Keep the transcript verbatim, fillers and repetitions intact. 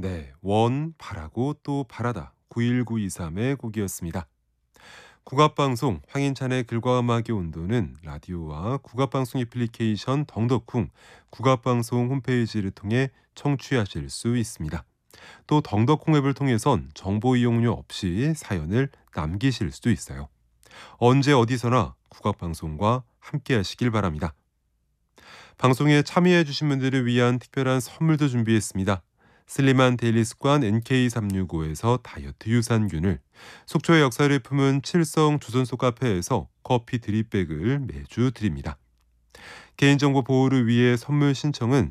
네, 원, 바라고 또 바라다 구일구이삼의 곡이었습니다. 국악방송 황인찬의 글과 음악의 온도는 라디오와 국악방송 애플리케이션 덩덕쿵 국악방송 홈페이지를 통해 청취하실 수 있습니다. 또 덩덕콩 앱을 통해선 정보 이용료 없이 사연을 남기실 수도 있어요. 언제 어디서나 국악방송과 함께 하시길 바랍니다. 방송에 참여해 주신 분들을 위한 특별한 선물도 준비했습니다. 슬림한 데일리 습관 엔케이 삼육오에서 다이어트 유산균을, 속초의 역사를 품은 칠성 조선소 카페에서 커피 드립백을 매주 드립니다. 개인정보 보호를 위해 선물 신청은